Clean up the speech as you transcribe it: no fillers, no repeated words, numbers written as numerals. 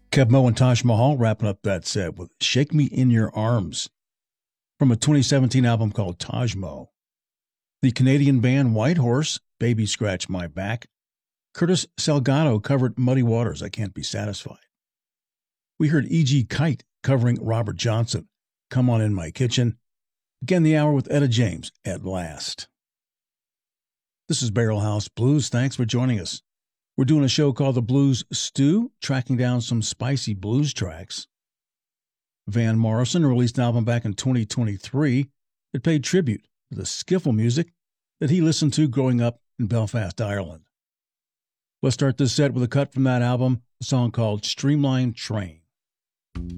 Kev Moe and Taj Mahal wrapping up that set with Shake Me in Your Arms from a 2017 album called Tajmo. The Canadian band Whitehorse, Baby Scratch My Back. Curtis Salgado covered Muddy Waters, I Can't Be Satisfied. We heard E.G. Kite covering Robert Johnson, Come On In My Kitchen. Again, the hour with Etta James, At Last. This is Barrel House Blues. Thanks for joining us. We're doing a show called The Blues Stew, tracking down some spicy blues tracks. Van Morrison released an album back in 2023 that paid tribute to the skiffle music that he listened to growing up in Belfast, Ireland. Let's start this set with a cut from that album, a song called Streamline Train.